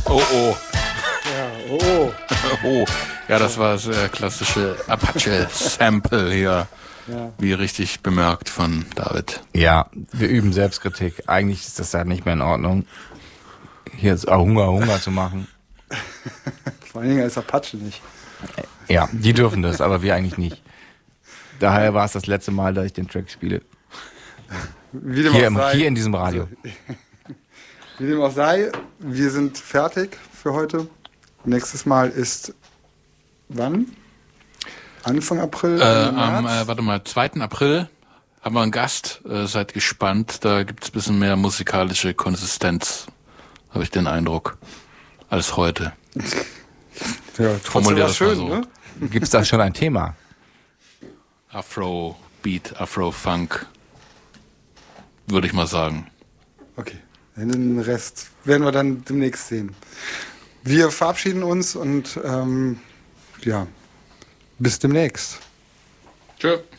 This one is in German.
Oh, oh. Ja, oh. Oh, ja, das war das klassische Apache-Sample hier. Ja. Wie richtig bemerkt von David. Ja, wir üben Selbstkritik. Eigentlich ist das ja nicht mehr in Ordnung, hier so Hunger zu machen. Vor allen Dingen als Apache nicht. Ja, die dürfen das, aber wir eigentlich nicht. Daher war es das letzte Mal, dass ich den Track spiele. Wie dem auch sei, Hier in diesem Radio. Wie dem auch sei, wir sind fertig für heute. Nächstes Mal ist wann? Anfang April? Am 2. April haben wir einen Gast. Seid gespannt. Da gibt es ein bisschen mehr musikalische Konsistenz, habe ich den Eindruck, als heute. Ja, trotzdem war schön, so. Ne? Gibt es da schon ein Thema? Afro-Beat, Afro-Funk, würde ich mal sagen. Okay, den Rest werden wir dann demnächst sehen. Wir verabschieden uns und ja, bis demnächst. Tschö.